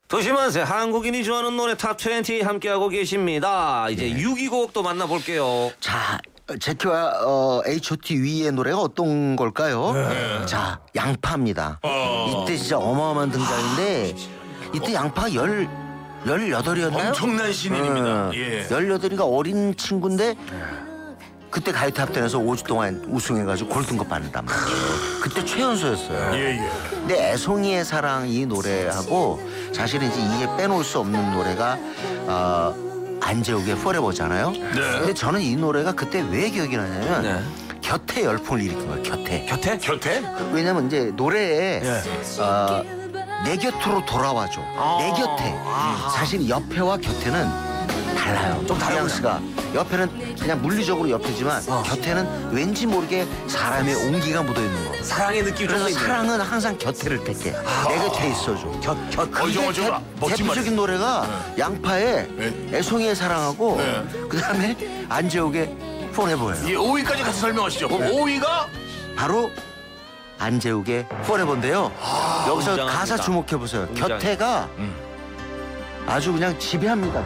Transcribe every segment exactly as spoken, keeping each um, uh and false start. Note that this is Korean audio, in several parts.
도시만세 한국인이 좋아하는 노래 탑 이십 함께하고 계십니다. 이제 네. 육 위 곡 또 만나볼게요. 자, 제키와 어, 에이치 오 티 위의 노래가 어떤 걸까요? 네. 자, 양파입니다. 어. 이때 진짜 어마어마한 등장인데 이때 양파 열 열여덟이었나요? 엄청난 신인입니다. 어, 예. 열여덟이가 어린 친구인데 그때 가요톱텐에서 오 주 동안 우승해가지고 골든컵 받는단 말이에요. 그때 최연소였어요. 예, 예. 근데 애송이의 사랑 이 노래하고 사실은 이제 이게 빼놓을 수 없는 노래가 어, 안재욱의 Forever잖아요. 네. 근데 저는 이 노래가 그때 왜 기억이 나냐면 네. 곁에 열풍을 일으킨 거예요. 곁에. 곁에? 곁에? 왜냐면 이제 노래에 예. 어, 내 곁으로 돌아와줘. 아. 내 곁에. 아하. 사실 옆에와 곁에는 달라요. 좀 다르구나. 뉘앙스가. 옆에는 그냥 물리적으로 옆이지만 어. 곁에는 왠지 모르게 사람의 온기가 묻어있는 거. 사랑의 느낌이 그래서 좀 있네요. 사랑은 항상 곁에를 택해. 내 곁에 있어줘. 곁, 곁. 어, 정말, 대, 정말 멋진 대표적인 말이에요. 노래가 양파의 네. 애송이의 사랑하고 네. 그다음에 안재욱의 Forever예요. 이 오 위까지 같이 설명하시죠. 그럼 네. 오 위가 바로 안재욱의 Forever인데요. 여기서 웅장합니다. 가사 주목해 보세요. 웅장해. 곁에가 음. 아주 그냥 지배합니다.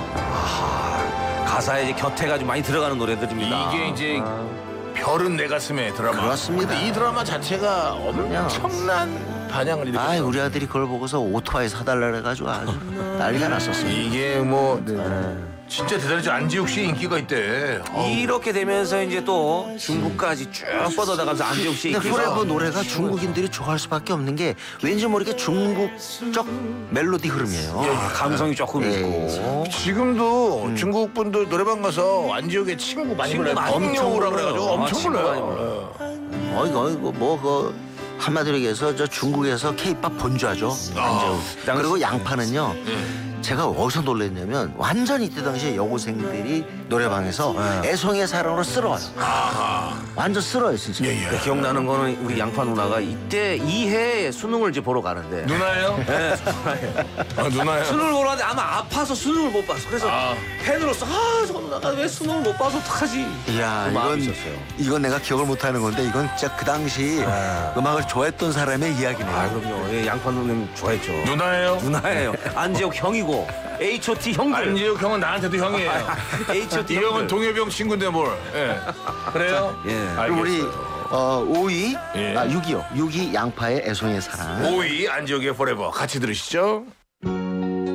가사에 이제 곁에가 좀 많이 들어가는 노래들입니다. 이게 이제 아. 별은 내 가슴에 드라마. 그렇습니다. 근데 이 드라마 자체가 엄청난 반향을 아, 일으켰어요. 우리 아들이 그걸 보고서 오토바이 사달라 그래가지고 아주 난리가 났었어요. 이게 뭐 진짜 대단하죠. 안지욱 씨 인기가 있대. 어우. 이렇게 되면서 이제 또 중국까지 쭉 뻗어나가면서 안재욱 씨의 근데 인기가 포레버 노래가 중국인들이 좋아할 수밖에 없는 게 왠지 모르게 중국적 멜로디 흐름이에요. 아, 감성이 조금 예, 있고. 지금도 중국 분들 노래방 가서 안지욱의 친구 많이 친구 불러요. 많이 엄청오라 불러요. 그래가지고 아, 엄청 친구 많이 불러요. 어이구 어이구 뭐그 한마디로 얘기해서 저 중국에서 케이팝 본주하죠. 안재욱. 당시- 그리고 양파는요. 제가 어디서 놀랐냐면 완전 이때 당시에 여고생들이 노래방에서 애송이의 사랑으로 쓸어와요. 완전 쓸어요 진짜. 예, 예. 근데 기억나는 거는 우리 양파 누나가 이때 이해 수능을 이제 보러 가는데 누나예요? 네, 아, 누나예요? 수능을 보러 가는데 아마 아파서 수능을 못 봤어. 그래서 아. 팬으로서 아, 저 누나가 왜 수능을 못 봐서 어떡하지? 이야 그 마음이 이건 있었어요. 이건 내가 기억을 못하는 건데 이건 진짜 그 당시 음악을 좋아했던 사람의 이야기네요. 아, 그럼요. 예, 양파 누님 좋아했죠. 누나예요? 누나예요. 안재욱 형이고 에이치 오 티 형들. 안지욱 형은 나한테도 형이에요. 에이치 오 티 이 형은 형들. 동엽이 친구인데 뭘? 예. 그래요? 예. 그럼 우리 어, 오 위, 예. 아 육 위요. 육 위 양파의 애송이의 사랑. 오 위 안지욱의 포레버 같이 들으시죠.